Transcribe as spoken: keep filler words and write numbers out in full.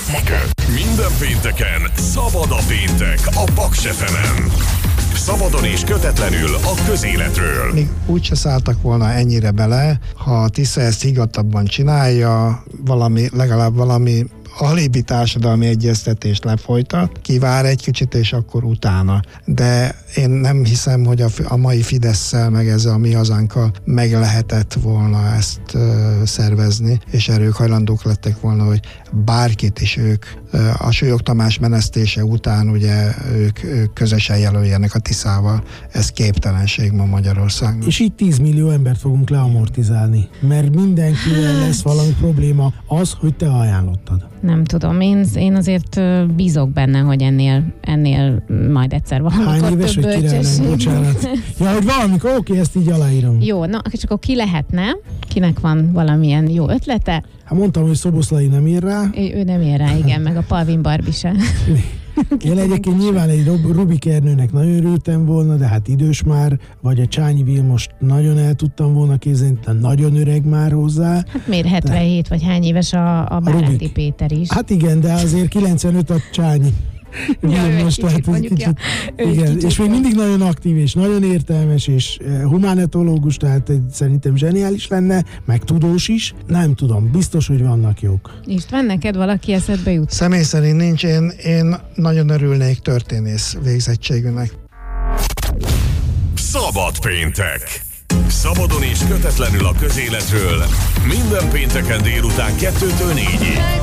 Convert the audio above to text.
Péntek. Minden pénteken szabad a péntek a Paks ef emen. Szabadon és kötetlenül a közéletről. Még úgyse szálltak volna ennyire bele, ha a Tisza ezt higgadtabban csinálja, valami, legalább valami alibi társadalmi egyeztetést lefolytat, kivár egy kicsit, és akkor utána. De én nem hiszem, hogy a, a mai Fidesszel, meg ezzel a Mi Hazánkkal meg lehetett volna ezt uh, szervezni, és erre ők hajlandók lettek volna, hogy bárkit is ők uh, a Súlyog Tamás menesztése után ugye ők, ők közösen jelöljenek a Tiszával. Ez képtelenség ma Magyarországon. És így tíz millió embert fogunk leamortizálni, mert mindenkivel lesz valami probléma az, hogy te ajánlottad. Nem tudom, én, én azért bízok benne, hogy ennél, ennél majd egyszer valamikor Hány éves, több hogy királynőm, bocsánat. Ja, hogy valamikor, oké, ezt így aláírom. Jó, na, és akkor ki lehetne? Kinek van valamilyen jó ötlete? Hát mondtam, hogy Szoboszlai nem ér rá. Ő, ő nem ér rá, igen, meg a Palvin Barbi se. Én egyébként nyilván egy Rubik Ernőnek nagyon örültem volna, de hát idős már, vagy a Csányi Vilmos nagyon el tudtam volna képzelni, de nagyon öreg már hozzá. Hát miért hetvenhét, de... vagy hány éves a, a Báráti Péter is? Hát igen, de azért kilencvenöt a Csányi. Ja, most kicsit, tehát kicsit, kicsit, ja, igen, kicsit és még mindig nagyon aktív, és nagyon értelmes, és humánetológus, tehát egy, szerintem zseniális lenne, meg tudós is. Nem tudom, biztos, hogy vannak jók. István, neked valaki eszedbe jut? Személy szerint nincs, én, én nagyon örülnék történész végzettségűnek. Szabad péntek. Szabadon és kötetlenül a közéletről. Minden pénteken délután kettőtől négyig.